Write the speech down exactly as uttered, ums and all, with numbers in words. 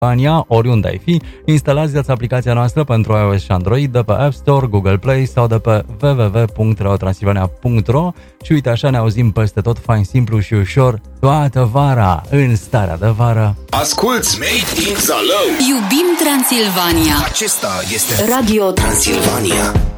Transilvania, oriunde ai fi, instalați-ți aplicația noastră pentru iOS și Android de pe App Store, Google Play sau de pe w w w punct radio transilvania punct r o și uite așa ne auzim peste tot, fain, simplu și ușor, toată vara, în starea de vară. Asculți Made in Zalău. Iubim Transilvania. Acesta este Radio Transilvania.